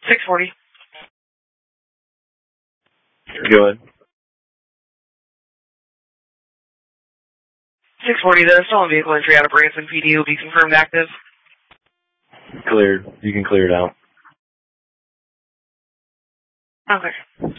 640. Go ahead. 640, the stolen vehicle entry out of Branson PD will be confirmed active. Cleared. You can clear it out. Okay.